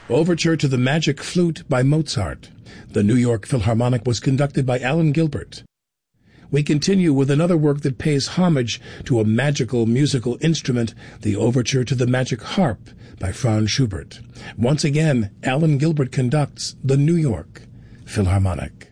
Overture to the Magic Flute by Mozart. The New York Philharmonic was conducted by Alan Gilbert. We continue with another work that pays homage to a magical musical instrument, the Overture to the Magic Harp by Franz Schubert. Once again, Alan Gilbert conducts the New York Philharmonic.